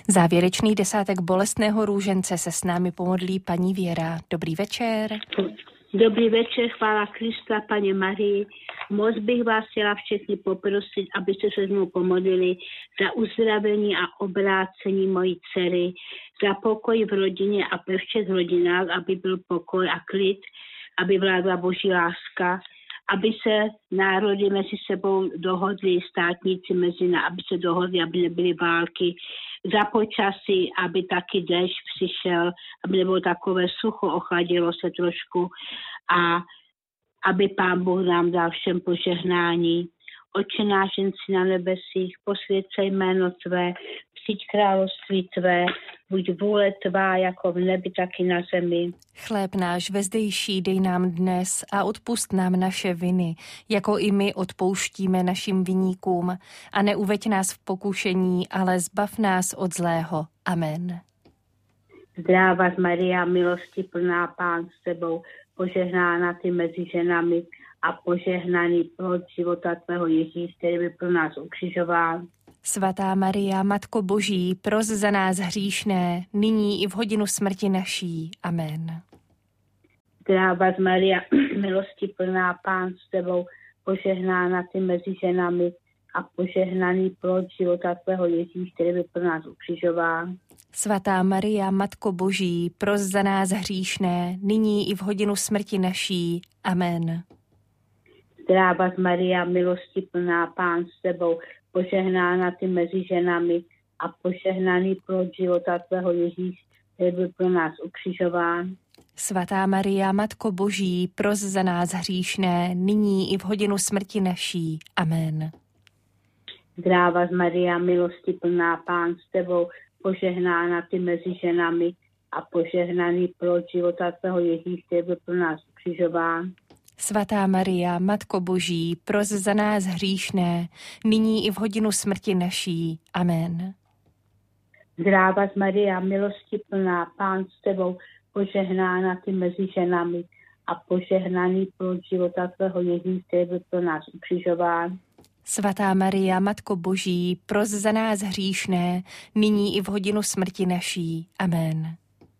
Závěrečný desátek bolestného růžence se s námi pomodlí paní Věra. Dobrý večer. Dobrý večer, chvála Krista, paní Marii. Moc bych vás chtěla všechny poprosit, abyste se mnou pomodlili za uzdravení a obrácení mojí dcery, za pokoj v rodině a ve všech rodinách, aby byl pokoj a klid, aby vládla Boží láska, aby se národy mezi sebou dohodli, státníci aby se dohodli, aby nebyly války, za počasí, aby taky déšť přišel, aby nebylo takové sucho, ochladilo se trošku a aby Pán Bůh nám dal všem požehnání. Otče náš, jen si na nebesích, posvědce jméno Tvé, přijď království Tvé, buď vůle Tvá jako v nebi, tak i na zemi. Chléb náš vezdejší dej nám dnes a odpusť nám naše viny, jako i my odpouštíme našim viníkům. A neuveď nás v pokušení, ale zbav nás od zlého. Amen. Zdráva Maria, milosti plná, Pán s Tebou, požehnána Ty mezi ženami a požehnaný plod života Tvého Ježíš, který by pro nás ukřižován. Svatá Maria, Matko Boží, pros za nás hříšné, nyní i v hodinu smrti naší. Amen. Zdráva Maria, milosti plná, Pán s Tebou, požehnána Ty mezi ženami a požehnaný plod života Tvého Ježíš, který by pro nás ukřižován. Svatá Maria, Matko Boží, pros za nás hříšné, nyní i v hodinu smrti naší. Amen. Zdráva Maria, milosti plná, Pán s Tebou, požehnána Ty mezi ženami a požehnaný plod života Tvého Ježíš, který byl pro nás ukřižován. Svatá Maria, Matko Boží, pros za nás hříšné, nyní i v hodinu smrti naší. Amen. Zdráva Maria, milosti plná, Pán s Tebou, požehnána Ty mezi ženami a požehnaný plod života Tvého Ježíš, který byl pro nás ukřižován. Svatá Maria, Matko Boží, pros za nás hříšné, nyní i v hodinu smrti naší. Amen. Zdráva Maria, milosti plná, Pán s Tebou, požehnána Ty mezi ženami a požehnaný plod života Tvého Ježíš, který byl pro nás ukřižován. Svatá Maria, Matko Boží, pros za nás hříšné, nyní i v hodinu smrti naší. Amen.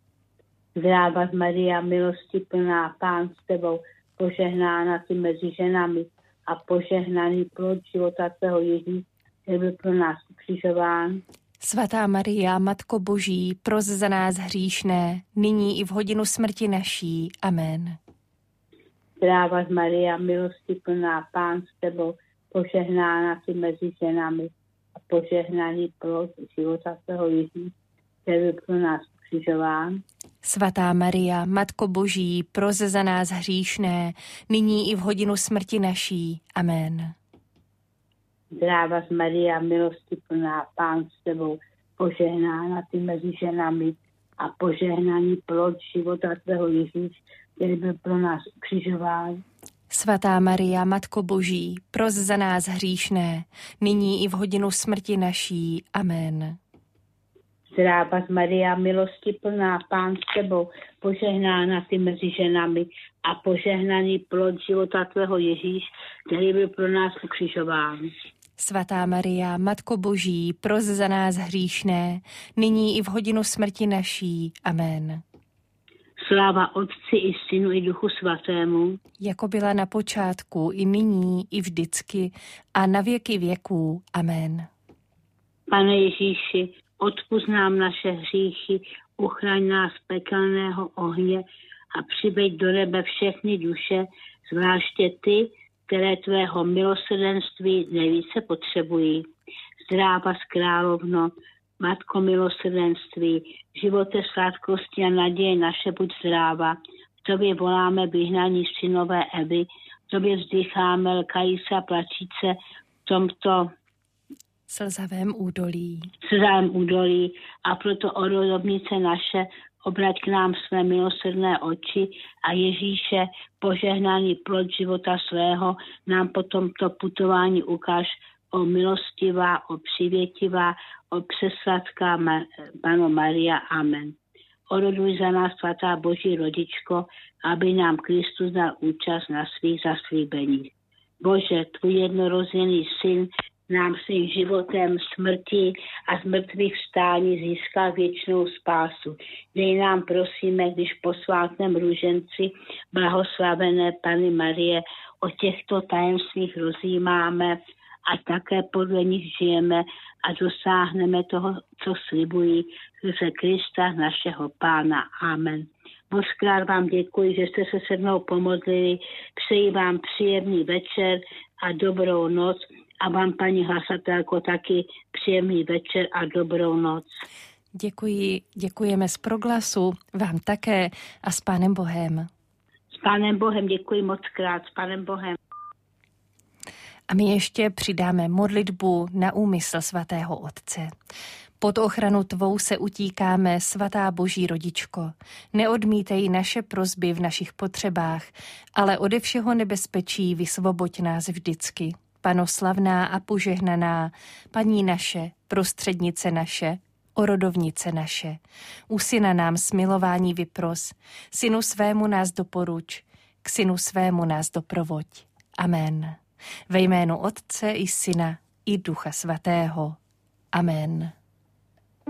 Zdráva Maria, milosti plná, Pán s Tebou, požehnána Ty mezi ženami a požehnaný plod života Tvého Ježíš, který byl pro nás ukřižován. Svatá Maria, Matko Boží, pros za nás hříšné, nyní i v hodinu smrti naší. Amen. Zdráva Maria, milosti plná, Pán s Tebou, požehnána Ty mezi ženami a požehnaný plod života Tvého Ježíš, který byl pro nás ukřižován. Svatá Maria, Matko Boží, pros za nás hříšné, nyní i v hodinu smrti naší. Amen. Zdráva Maria, milosti plná, Pán s Tebou, požehnána Ty mezi ženami a požehnaný plod života Tvého Ježíš, který byl pro nás ukřižován. Svatá Maria, Matko Boží, pros za nás hříšné, nyní i v hodinu smrti naší. Amen. Zdráva Maria, milosti plná, Pán s Tebou, požehnána Ty mezi ženami a požehnaný plod života Tvého Ježíš, který byl pro nás ukřižován. Svatá Maria, Matko Boží, pros za nás hříšné, nyní i v hodinu smrti naší. Amen. Sláva Otci i Synu i Duchu Svatému, jako byla na počátku, i nyní, i vždycky, a na věky věků. Amen. Pane Ježíši, odpusť nám naše hříchy, uchraň nás z pekelného ohně a přiveď do nebe všechny duše, zvláště ty, které Tvého milosrdenství nejvíce potřebují. Zdráva královno, Matko milosrdenství, živote, sladkosti a naděje naše, buď zdráva. V Tobě voláme vyhnaní synové Evy, v Tobě vzdycháme, lkají se a plačíce v tomto slzavém údolí. A proto, o rodovnice naše, obrať k nám své milosrdné oči a Ježíše, požehnaný plod života svého, nám po tomto putování ukáž, o milostivá, o přivětivá, o přesladká Panno Maria. Amen. Oroduj za nás, svatá Boží rodičko, aby nám Kristus dal účast na svých zaslíbeních. Bože, tvůj jednorozený syn nám svým životem smrti a z mrtvých vstání získal věčnou spásu. Dej nám, prosíme, když po svátem růženci blahoslavené Panny Marie o těchto tajemstvích rozjímáme a také podle nich žijeme a dosáhneme toho, co slibují skrze Krista našeho Pána. Amen. Mockrát vám děkuji, že jste se se mnou pomodlili. Přeji vám příjemný večer a dobrou noc a vám, paní hlasatelko, taky příjemný večer a dobrou noc. Děkujeme z Proglasu, vám také a s Pánem Bohem. S Pánem Bohem, děkuji mockrát, s Pánem Bohem. A my ještě přidáme modlitbu na úmysl svatého Otce. Pod ochranu tvou se utíkáme, svatá Boží rodičko. Neodmítej naše prosby v našich potřebách, ale ode všeho nebezpečí vysvoboď nás vždycky. Panoslavná a požehnaná, paní naše, prostřednice naše, orodovnice naše. U syna nám smilování vypros, synu svému nás doporuč, k synu svému nás doprovoď. Amen. Ve jménu Otce i Syna i Ducha Svatého. Amen.